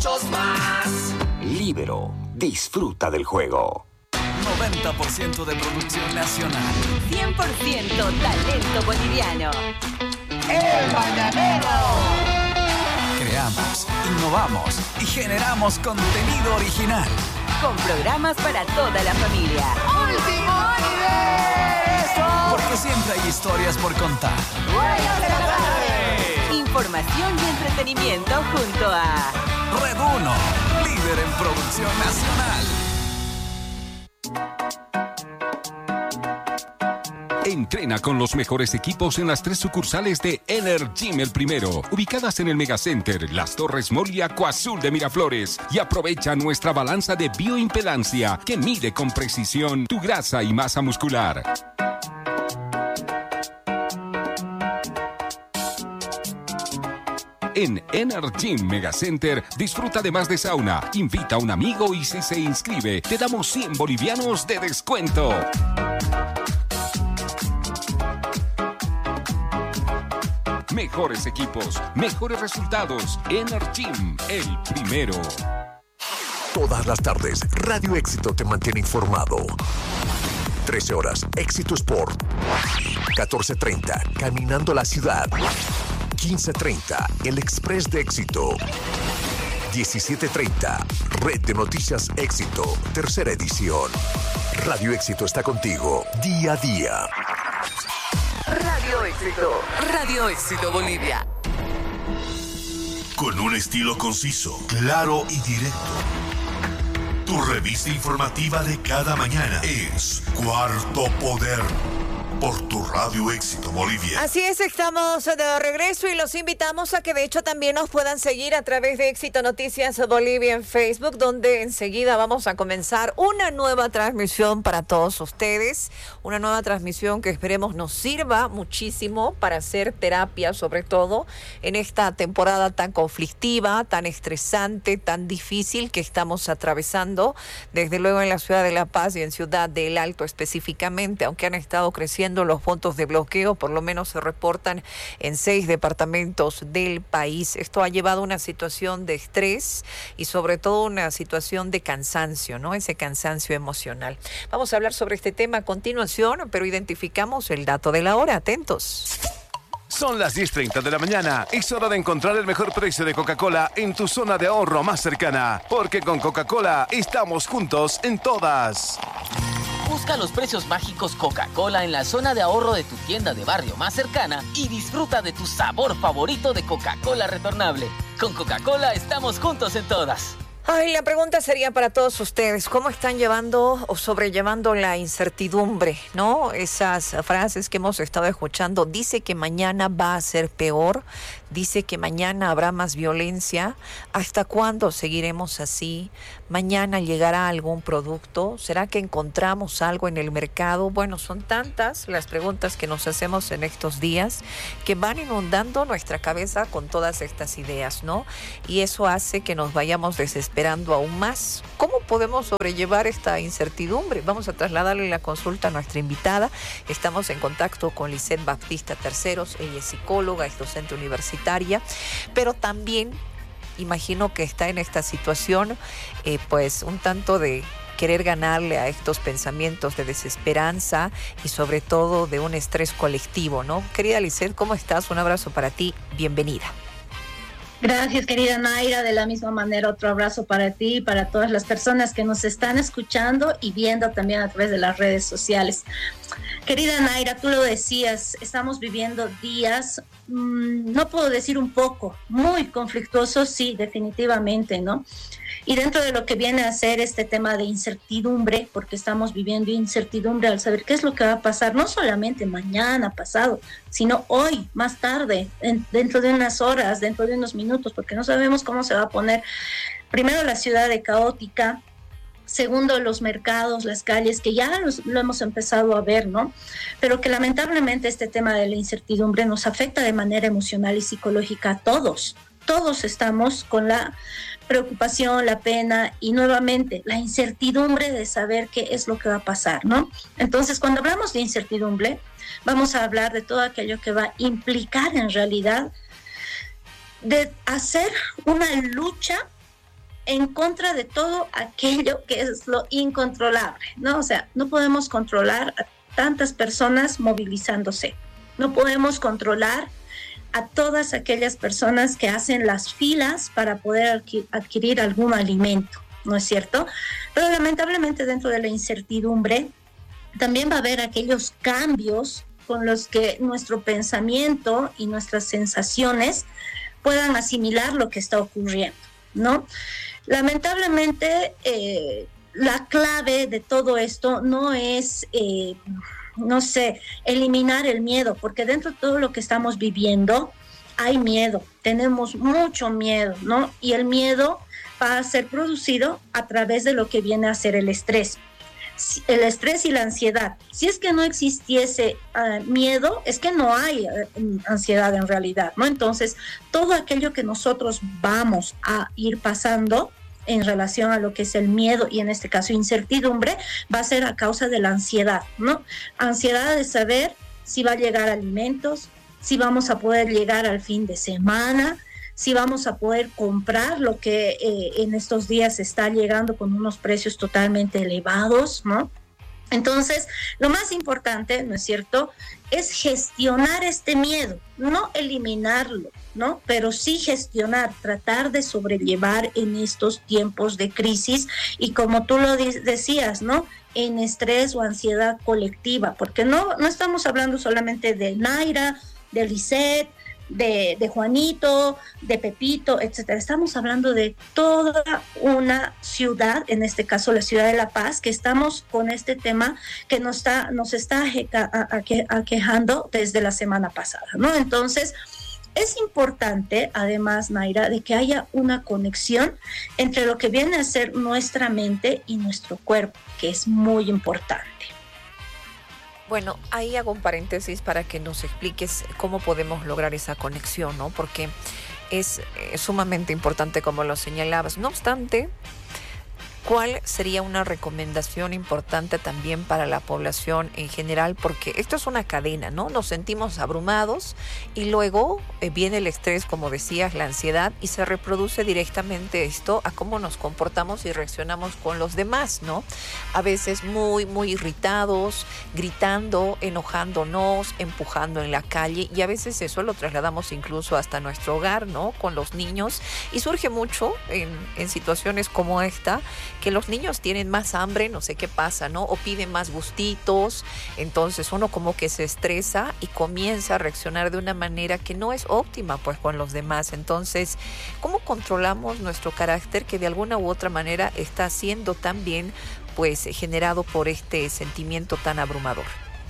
muchos más. Libero, disfruta del juego. 90% de producción nacional. 100% talento boliviano. ¡El Mañanero! Creamos, innovamos y generamos contenido original. Con programas para toda la familia. ¡Último universo! Porque siempre hay historias por contar. ¡Buenas de la tarde! Información y entretenimiento junto a Red 1, líder en producción nacional. Entrena con los mejores equipos en las 3 sucursales de Energym El Primero, ubicadas en el Megacenter, Las Torres Mall y Acuazul de Miraflores. Y aprovecha nuestra balanza de bioimpedancia que mide con precisión tu grasa y masa muscular. En Energym Megacenter disfruta de más de sauna, invita a un amigo y si se inscribe te damos 100 bolivianos de descuento. Mejores equipos, mejores resultados. Energym, el primero. Todas las tardes, Radio Éxito te mantiene informado. 13 horas, Éxito Sport. 14:30, Caminando la Ciudad. 15:30, El Express de Éxito. 17:30, Red de Noticias Éxito, tercera edición. Radio Éxito está contigo, día a día. Radio Éxito. Radio Éxito Bolivia. Con un estilo conciso, claro y directo. Tu revista informativa de cada mañana es Cuarto Poder. Por tu Radio Éxito Bolivia. Así es, estamos de regreso y los invitamos a que de hecho también nos puedan seguir a través de Éxito Noticias Bolivia en Facebook, donde enseguida vamos a comenzar una nueva transmisión para todos ustedes, una nueva transmisión que esperemos nos sirva muchísimo para hacer terapia, sobre todo en esta temporada tan conflictiva, tan estresante, tan difícil que estamos atravesando, desde luego en la ciudad de La Paz y en Ciudad del Alto específicamente, aunque han estado creciendo los puntos de bloqueo, por lo menos se reportan en 6 departamentos del país. Esto ha llevado a una situación de estrés y sobre todo una situación de cansancio, ¿no? Ese cansancio emocional. Vamos a hablar sobre este tema a continuación, pero identificamos el dato de la hora. Atentos. Son las 10:30 de la mañana. Es hora de encontrar el mejor precio de Coca-Cola en tu zona de ahorro más cercana. Porque con Coca-Cola estamos juntos en todas. Busca los precios mágicos Coca-Cola en la zona de ahorro de tu tienda de barrio más cercana y disfruta de tu sabor favorito de Coca-Cola retornable. Con Coca-Cola estamos juntos en todas. Ay, la pregunta sería para todos ustedes, ¿cómo están llevando o sobrellevando la incertidumbre, ¿no? Esas frases que hemos estado escuchando, dice que mañana va a ser peor, dice que mañana habrá más violencia, ¿hasta cuándo seguiremos así? ¿Mañana llegará algún producto? ¿Será que encontramos algo en el mercado? Bueno, son tantas las preguntas que nos hacemos en estos días que van inundando nuestra cabeza con todas estas ideas, ¿no? Y eso hace que nos vayamos desesperando aún más. ¿Cómo podemos sobrellevar esta incertidumbre? Vamos a trasladarle la consulta a nuestra invitada. Estamos en contacto con Lisette Baptista Terceros. Ella es psicóloga, es docente universitaria, pero también imagino que está en esta situación, pues un tanto de querer ganarle a estos pensamientos de desesperanza y sobre todo de un estrés colectivo, ¿no? Querida Lisette, ¿cómo estás? Un abrazo para ti, bienvenida. Gracias, querida Mayra. De la misma manera, otro abrazo para ti y para todas las personas que nos están escuchando y viendo también a través de las redes sociales. Querida Mayra, tú lo decías, estamos viviendo días, no puedo decir un poco, muy conflictuosos, sí, definitivamente, ¿no? Y dentro de lo que viene a ser este tema de incertidumbre, porque estamos viviendo incertidumbre al saber qué es lo que va a pasar, no solamente mañana, pasado, sino hoy, más tarde, dentro de unas horas, dentro de unos minutos, porque no sabemos cómo se va a poner, primero la ciudad de caótica, segundo los mercados, las calles, que ya lo hemos empezado a ver, ¿no? Pero que lamentablemente este tema de la incertidumbre nos afecta de manera emocional y psicológica a todos. Todos estamos con la preocupación, la pena y nuevamente la incertidumbre de saber qué es lo que va a pasar, ¿no? Entonces, cuando hablamos de incertidumbre, vamos a hablar de todo aquello que va a implicar en realidad de hacer una lucha en contra de todo aquello que es lo incontrolable, ¿no? O sea, no podemos controlar a tantas personas movilizándose, no podemos controlar a todas aquellas personas que hacen las filas para poder adquirir algún alimento, ¿no es cierto? Pero lamentablemente dentro de la incertidumbre también va a haber aquellos cambios con los que nuestro pensamiento y nuestras sensaciones puedan asimilar lo que está ocurriendo, ¿no? Lamentablemente, la clave de todo esto no es, eliminar el miedo, porque dentro de todo lo que estamos viviendo hay miedo, tenemos mucho miedo, ¿no? Y el miedo va a ser producido a través de lo que viene a ser el estrés y la ansiedad. Si es que no existiese miedo, es que no hay ansiedad en realidad, ¿no? Entonces, todo aquello que nosotros vamos a ir pasando en relación a lo que es el miedo y en este caso incertidumbre, va a ser a causa de la ansiedad, ¿no? Ansiedad de saber si va a llegar alimentos, si vamos a poder llegar al fin de semana, si vamos a poder comprar lo que en estos días está llegando con unos precios totalmente elevados, ¿no? Entonces, lo más importante, ¿no es cierto?, es gestionar este miedo, no eliminarlo, ¿no? Pero sí gestionar, tratar de sobrellevar en estos tiempos de crisis y como tú lo decías, ¿no?, en estrés o ansiedad colectiva, porque no estamos hablando solamente de Naira, de Lisette, de Juanito, de Pepito, etcétera. Estamos hablando de toda una ciudad, en este caso la ciudad de La Paz, que estamos con este tema que nos está aquejando desde la semana pasada, ¿no? Entonces, es importante, además, Naira, de que haya una conexión entre lo que viene a ser nuestra mente y nuestro cuerpo, que es muy importante. Bueno, ahí hago un paréntesis para que nos expliques cómo podemos lograr esa conexión, ¿no? Porque es sumamente importante, como lo señalabas. No obstante, ¿cuál sería una recomendación importante también para la población en general? Porque esto es una cadena, ¿no? Nos sentimos abrumados y luego viene el estrés, como decías, la ansiedad, y se reproduce directamente esto a cómo nos comportamos y reaccionamos con los demás, ¿no? A veces muy, muy irritados, gritando, enojándonos, empujando en la calle, y a veces eso lo trasladamos incluso hasta nuestro hogar, ¿no? Con los niños, y surge mucho en situaciones como esta, que los niños tienen más hambre, no sé qué pasa, ¿no? O piden más gustitos, entonces uno como que se estresa y comienza a reaccionar de una manera que no es óptima, pues, con los demás. Entonces, ¿cómo controlamos nuestro carácter que de alguna u otra manera está siendo también, pues, generado por este sentimiento tan abrumador?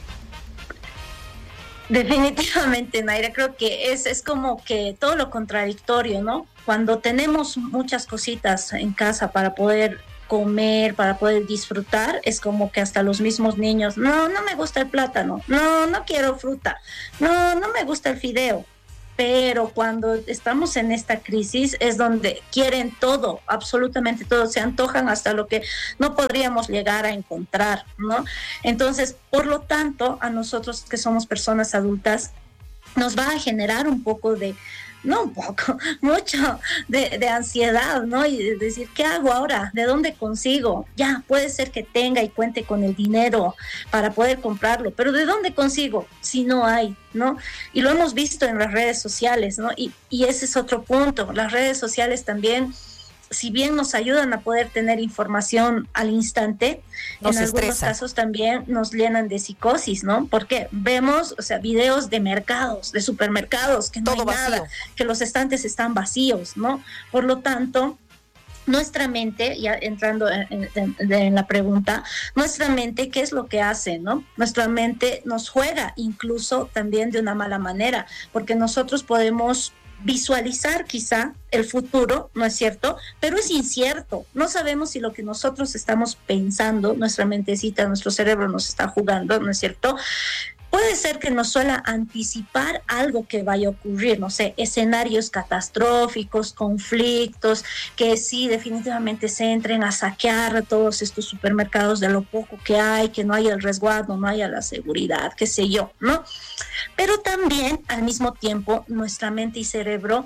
Definitivamente, Naira, creo que es como que todo lo contradictorio, ¿no? Cuando tenemos muchas cositas en casa para poder comer, para poder disfrutar, es como que hasta los mismos niños, no me gusta el plátano, no quiero fruta, no me gusta el fideo. Pero cuando estamos en esta crisis es donde quieren todo, absolutamente todo, se antojan hasta lo que no podríamos llegar a encontrar, ¿no? Entonces, por lo tanto, a nosotros que somos personas adultas, nos va a generar un poco de, no un poco, mucho de ansiedad, ¿no? Y de decir, ¿qué hago ahora? ¿De dónde consigo? Ya, puede ser que tenga y cuente con el dinero para poder comprarlo, pero ¿de dónde consigo si no hay, ¿no? Y lo hemos visto en las redes sociales, ¿no? Y ese es otro punto. Las redes sociales también, si bien nos ayudan a poder tener información al instante, en algunos casos también nos llenan de psicosis, ¿no? Porque vemos, o sea, videos de mercados, de supermercados, que no hay nada, que los estantes están vacíos, ¿no? Por lo tanto, nuestra mente, ya entrando en la pregunta, nuestra mente, ¿qué es lo que hace, no? Nuestra mente nos juega incluso también de una mala manera, porque nosotros podemos visualizar quizá el futuro, ¿no es cierto? Pero es incierto. No sabemos si lo que nosotros estamos pensando, nuestra mentecita, nuestro cerebro nos está jugando, ¿no es cierto? Puede ser que nos suela anticipar algo que vaya a ocurrir, no sé, escenarios catastróficos, conflictos, que sí definitivamente se entren a saquear todos estos supermercados de lo poco que hay, que no haya el resguardo, no haya la seguridad, qué sé yo, ¿no? Pero también, al mismo tiempo, nuestra mente y cerebro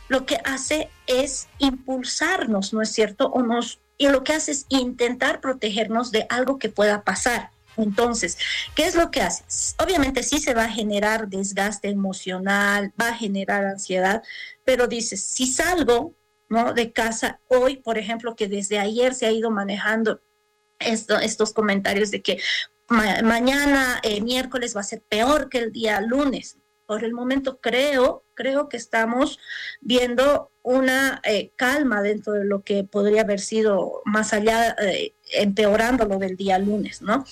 lo que hace es impulsarnos, ¿no es cierto? Y lo que hace es intentar protegernos de algo que pueda pasar. Entonces, ¿qué es lo que hace? Obviamente sí se va a generar desgaste emocional, va a generar ansiedad, pero dices, si salgo, ¿no?, de casa hoy, por ejemplo, que desde ayer se ha ido manejando estos comentarios de que mañana, miércoles, va a ser peor que el día lunes. Por el momento creo que estamos viendo una calma dentro de lo que podría haber sido más allá, empeorando lo del día lunes, ¿no?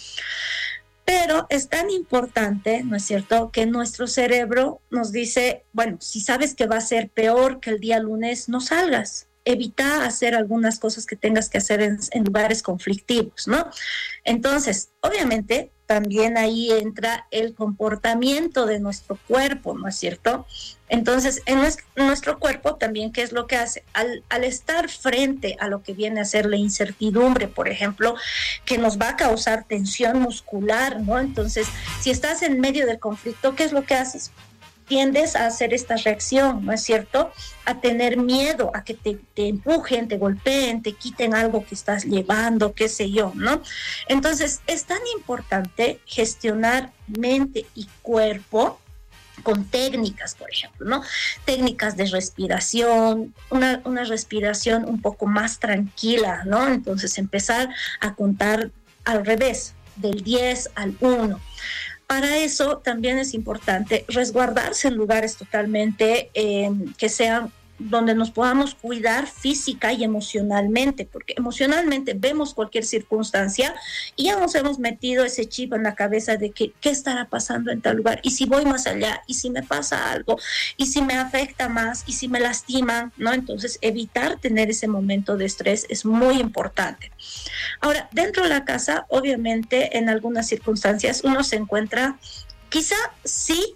Pero es tan importante, ¿no es cierto?, que nuestro cerebro nos dice, bueno, si sabes que va a ser peor que el día lunes, no salgas. Evita hacer algunas cosas que tengas que hacer en lugares conflictivos, ¿no? Entonces, obviamente, también ahí entra el comportamiento de nuestro cuerpo, ¿no es cierto? Entonces, en nuestro cuerpo también, ¿qué es lo que hace? Al estar frente a lo que viene a ser la incertidumbre, por ejemplo, que nos va a causar tensión muscular, ¿no? Entonces, si estás en medio del conflicto, ¿qué es lo que haces? Tiendes a hacer esta reacción, ¿no es cierto? A tener miedo, a que te empujen, te golpeen, te quiten algo que estás llevando, qué sé yo, ¿no? Entonces, es tan importante gestionar mente y cuerpo con técnicas, por ejemplo, ¿no? Técnicas de respiración, una respiración un poco más tranquila, ¿no? Entonces, empezar a contar al revés, del 10 al 1. Para eso también es importante resguardarse en lugares totalmente que sean donde nos podamos cuidar física y emocionalmente, porque emocionalmente vemos cualquier circunstancia y ya nos hemos metido ese chip en la cabeza de que qué estará pasando en tal lugar, y si voy más allá, y si me pasa algo, y si me afecta más, y si me lastiman, ¿no? Entonces, evitar tener ese momento de estrés es muy importante. Ahora, dentro de la casa, obviamente, en algunas circunstancias uno se encuentra quizá sí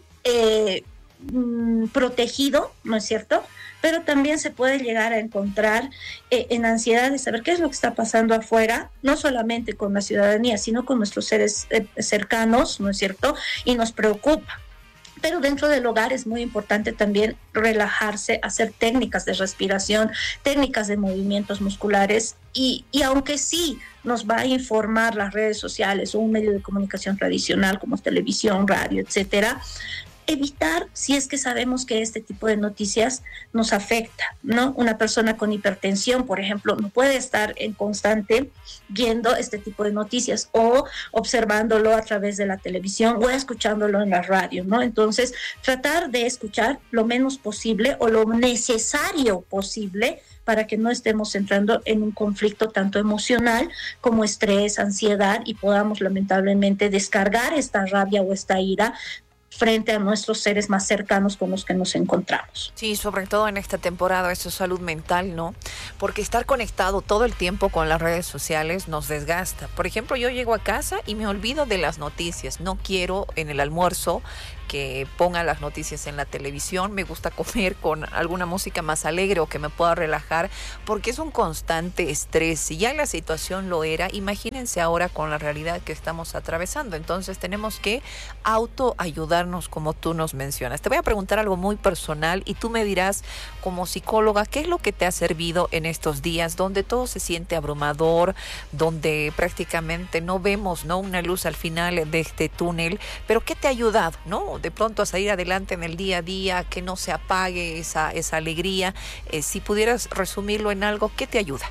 protegido, ¿no es cierto?, pero también se puede llegar a encontrar en ansiedad de saber qué es lo que está pasando afuera, no solamente con la ciudadanía, sino con nuestros seres cercanos, ¿no es cierto?, y nos preocupa. Pero dentro del hogar es muy importante también relajarse, hacer técnicas de respiración, técnicas de movimientos musculares, y aunque sí nos va a informar las redes sociales o un medio de comunicación tradicional como televisión, radio, etcétera, evitar, si es que sabemos que este tipo de noticias nos afecta, ¿no? Una persona con hipertensión, por ejemplo, no puede estar en constante viendo este tipo de noticias o observándolo a través de la televisión o escuchándolo en la radio, ¿no? Entonces, tratar de escuchar lo menos posible o lo necesario posible para que no estemos entrando en un conflicto tanto emocional como estrés, ansiedad, y podamos lamentablemente descargar esta rabia o esta ira frente a nuestros seres más cercanos con los que nos encontramos. Sí, sobre todo en esta temporada, eso es salud mental, ¿no? Porque estar conectado todo el tiempo con las redes sociales nos desgasta. Por ejemplo, yo llego a casa y me olvido de las noticias. No quiero en el almuerzo que pongan las noticias en la televisión. Me gusta comer con alguna música más alegre o que me pueda relajar, porque es un constante estrés. Si ya la situación lo era, imagínense ahora con la realidad que estamos atravesando. Entonces tenemos que autoayudarnos, como tú nos mencionas. Te voy a preguntar algo muy personal y tú me dirás, como psicóloga, ¿qué es lo que te ha servido en estos días donde todo se siente abrumador, donde prácticamente no vemos, ¿no?, una luz al final de este túnel? Pero ¿qué te ha ayudado, no?, de pronto a salir adelante en el día a día, que no se apague esa alegría. Si pudieras resumirlo en algo, ¿qué te ayuda?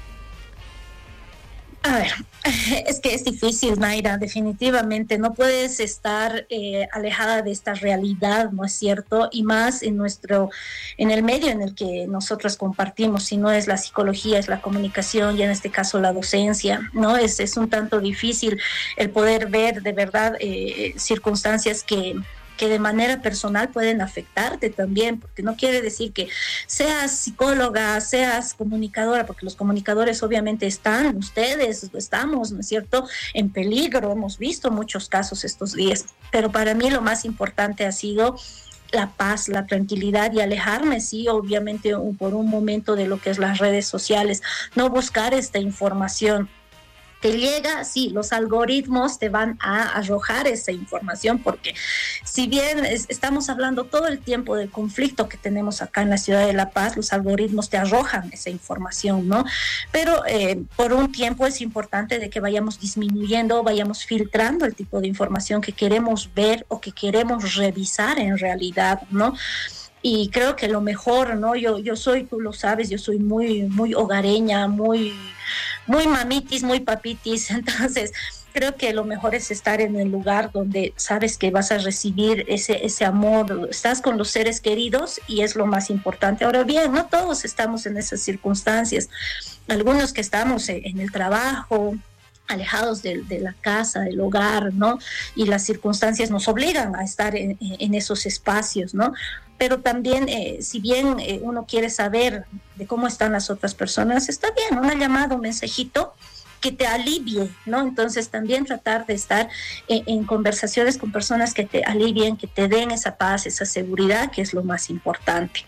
A ver, es que es difícil, Mayra, definitivamente. No puedes estar alejada de esta realidad, ¿no es cierto? Y más en el medio en el que nosotros compartimos, si no es la psicología, es la comunicación y en este caso la docencia, ¿no? Es un tanto difícil el poder ver de verdad circunstancias que de manera personal pueden afectarte también, porque no quiere decir que seas psicóloga, seas comunicadora, porque los comunicadores obviamente estamos, ¿no es cierto?, en peligro. Hemos visto muchos casos estos días, pero para mí lo más importante ha sido la paz, la tranquilidad y alejarme, sí, obviamente por un momento de lo que es las redes sociales, no buscar esta información. Te llega, sí, los algoritmos te van a arrojar esa información, porque si bien estamos hablando todo el tiempo del conflicto que tenemos acá en la ciudad de La Paz, los algoritmos te arrojan esa información, ¿no? Pero por un tiempo es importante de que vayamos disminuyendo, vayamos filtrando el tipo de información que queremos ver o que queremos revisar en realidad, ¿no? Y creo que lo mejor, ¿no? Yo soy, tú lo sabes, yo soy muy hogareña, muy mamitis, muy papitis. Entonces, creo que lo mejor es estar en el lugar donde sabes que vas a recibir ese amor. Estás con los seres queridos y es lo más importante. Ahora bien, no todos estamos en esas circunstancias. Algunos que estamos en el trabajo, alejados de la casa, del hogar, ¿no? Y las circunstancias nos obligan a estar en esos espacios, ¿no? Pero también, si bien uno quiere saber de cómo están las otras personas, está bien, una llamada, un mensajito que te alivie, ¿no? Entonces también tratar de estar en conversaciones con personas que te alivien, que te den esa paz, esa seguridad, que es lo más importante.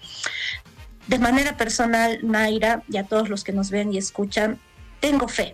De manera personal, Naira, y a todos los que nos ven y escuchan, tengo fe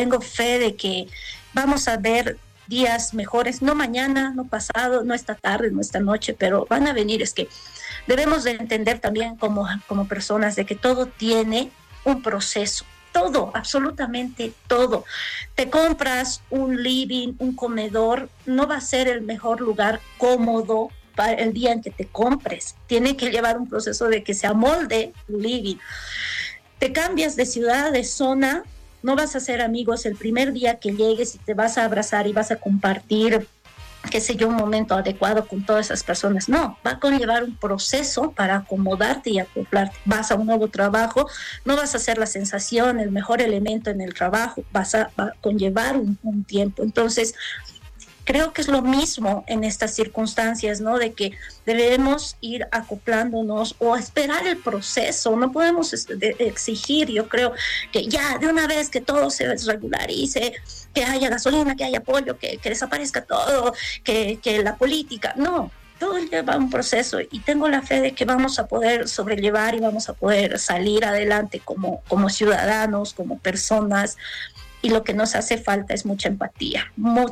de que vamos a ver días mejores, no mañana, no pasado, no esta tarde, no esta noche, pero van a venir. Es que debemos de entender también como personas de que todo tiene un proceso, todo, absolutamente todo. Te compras un living, un comedor, no va a ser el mejor lugar cómodo para el día en que te compres. Tiene que llevar un proceso de que se amolde tu living. Te cambias de ciudad, de zona, no vas a ser amigos el primer día que llegues y te vas a abrazar y vas a compartir, qué sé yo, un momento adecuado con todas esas personas. No, va a conllevar un proceso para acomodarte y acoplarte. Vas a un nuevo trabajo, no vas a ser la sensación, el mejor elemento en el trabajo, va a conllevar un tiempo. Entonces, creo que es lo mismo en estas circunstancias, ¿no? De que debemos ir acoplándonos o esperar el proceso. No podemos exigir, yo creo, que ya de una vez que todo se regularice, que haya gasolina, que haya pollo, que desaparezca todo, que la política. No, todo lleva un proceso y tengo la fe de que vamos a poder sobrellevar y vamos a poder salir adelante como ciudadanos, como personas. Y lo que nos hace falta es mucha empatía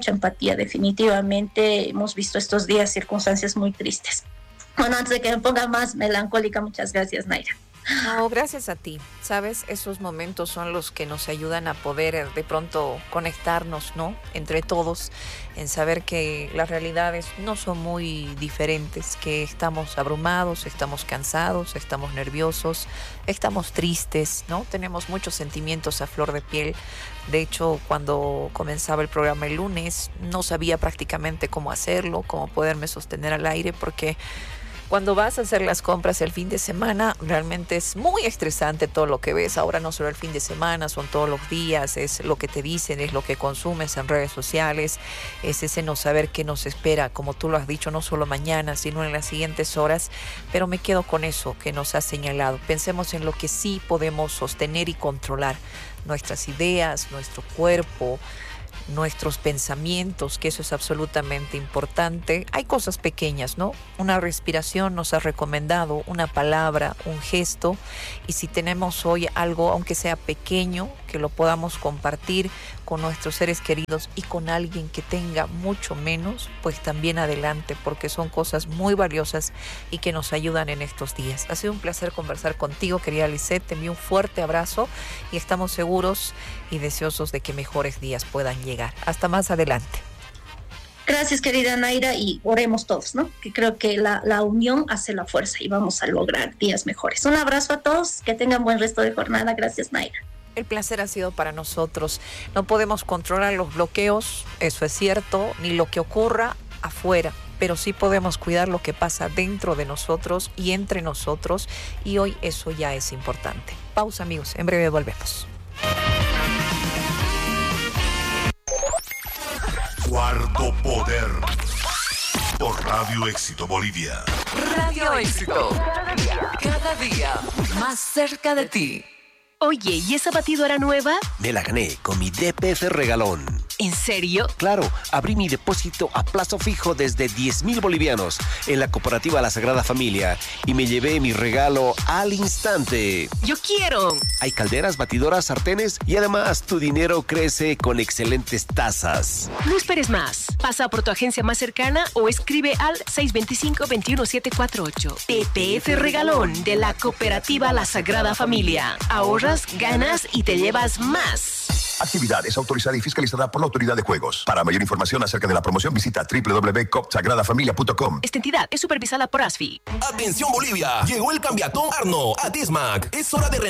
definitivamente. Hemos visto estos días circunstancias muy tristes. Bueno, antes de que me ponga más melancólica, muchas gracias, Naira. No, gracias a ti. Sabes, esos momentos son los que nos ayudan a poder de pronto conectarnos, ¿no? Entre todos, en saber que las realidades no son muy diferentes, que estamos abrumados, estamos cansados, estamos nerviosos, estamos tristes, ¿no? Tenemos muchos sentimientos a flor de piel. De hecho, cuando comenzaba el programa el lunes, no sabía prácticamente cómo hacerlo, cómo poderme sostener al aire, porque cuando vas a hacer las compras el fin de semana, realmente es muy estresante todo lo que ves. Ahora no solo el fin de semana, son todos los días, es lo que te dicen, es lo que consumes en redes sociales, es ese no saber qué nos espera, como tú lo has dicho, no solo mañana, sino en las siguientes horas. Pero me quedo con eso que nos has señalado. Pensemos en lo que sí podemos sostener y controlar. Nuestras ideas, nuestro cuerpo, nuestros pensamientos, que eso es absolutamente importante. Hay cosas pequeñas, ¿no? Una respiración nos ha recomendado, una palabra, un gesto, y si tenemos hoy algo, aunque sea pequeño, que lo podamos compartir con nuestros seres queridos y con alguien que tenga mucho menos, pues también adelante, porque son cosas muy valiosas y que nos ayudan en estos días. Ha sido un placer conversar contigo, querida Lisette. Te envío un fuerte abrazo y estamos seguros y deseosos de que mejores días puedan llegar. Hasta más adelante. Gracias, querida Naira, y oremos todos, ¿no? Que creo que la unión hace la fuerza y vamos a lograr días mejores. Un abrazo a todos, que tengan buen resto de jornada. Gracias, Naira. El placer ha sido para nosotros. No podemos controlar los bloqueos, eso es cierto, ni lo que ocurra afuera, pero sí podemos cuidar lo que pasa dentro de nosotros y entre nosotros, y hoy eso ya es importante. Pausa, amigos, en breve volvemos. Cuarto Poder por Radio Éxito Bolivia. Radio Éxito. Cada día más cerca de ti. Oye, ¿y esa batidora nueva? Me la gané con mi DPF regalón. ¿En serio? Claro, abrí mi depósito a plazo fijo desde 10,000 bolivianos en la cooperativa La Sagrada Familia y me llevé mi regalo al instante. ¡Yo quiero! Hay calderas, batidoras, sartenes y además tu dinero crece con excelentes tasas. No esperes más. Pasa por tu agencia más cercana o escribe al 625-21748. TPF Regalón de la cooperativa La Sagrada Familia. Ahorras, ganas y te llevas más. Actividades autorizada y fiscalizada por la Autoridad de Juegos. Para mayor información acerca de la promoción, visita www.copsagradafamilia.com. Esta entidad es supervisada por ASFI. Atención Bolivia, llegó el cambiatón Arno a Dismac. Es hora de renovar